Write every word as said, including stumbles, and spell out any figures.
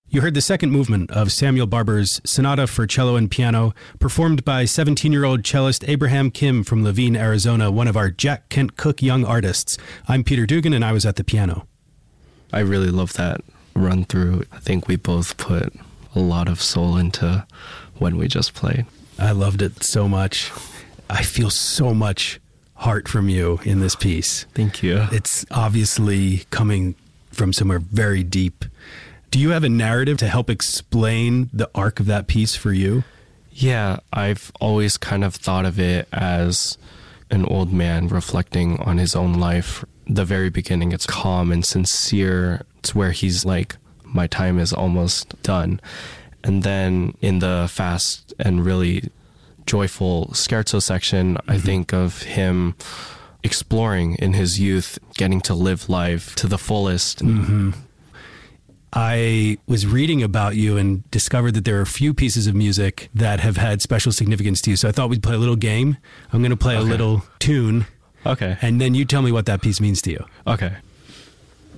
You heard the second movement of Samuel Barber's Sonata for Cello and Piano, performed by seventeen-year-old cellist Abraham Kim from Levine, Arizona, one of our Jack Kent Cooke Young Artists. I'm Peter Dugan, and I was at the piano. I really love that run through. I think we both put a lot of soul into when we just played. I loved it so much. I feel so much heart from you in this piece. Thank you. It's obviously coming from somewhere very deep. Do you have a narrative to help explain the arc of that piece for you? Yeah, I've always kind of thought of it as an old man reflecting on his own life. The very beginning, it's calm and sincere. It's where he's like, my time is almost done. And then in the fast and really joyful scherzo section, mm-hmm. I think of him exploring in his youth, getting to live life to the fullest. Mm-hmm. I was reading about you and discovered that there are a few pieces of music that have had special significance to you. So I thought we'd play a little game. I'm going to play okay. a little tune. Okay. And then you tell me what that piece means to you. Okay.